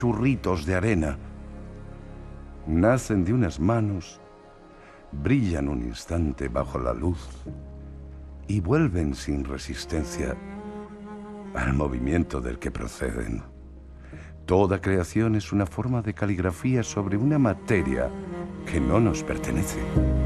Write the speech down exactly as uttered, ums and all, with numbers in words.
churritos de arena. Nacen de unas manos, brillan un instante bajo la luz y vuelven sin resistencia al movimiento del que proceden. Toda creación es una forma de caligrafía sobre una materia que no nos pertenece.